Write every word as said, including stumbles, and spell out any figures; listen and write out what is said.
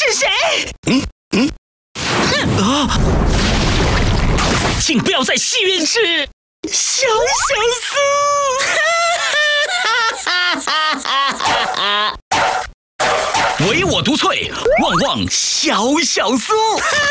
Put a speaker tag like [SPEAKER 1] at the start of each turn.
[SPEAKER 1] 是谁？
[SPEAKER 2] 嗯嗯，
[SPEAKER 1] 啊！请不要在戏院吃小小酥。唯我独萃，旺旺小小酥。